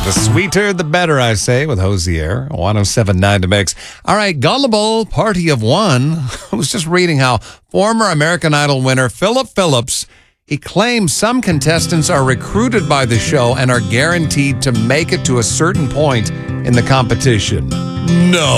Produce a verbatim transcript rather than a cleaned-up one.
The sweeter, the better, I say, with Hosier, one oh seven point nine to mix. All right, Gullible, Party of One. I was just reading how former American Idol winner Philip Phillips, he claims some contestants are recruited by the show and are guaranteed to make it to a certain point in the competition. No.